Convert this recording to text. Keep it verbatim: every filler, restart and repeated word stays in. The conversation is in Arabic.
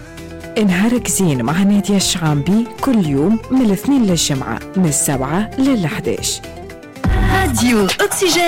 نهارك زين مع نادية الشعامبي كل يوم من الاثنين للجمعة من السبعة للحداش. راديو أكسجين.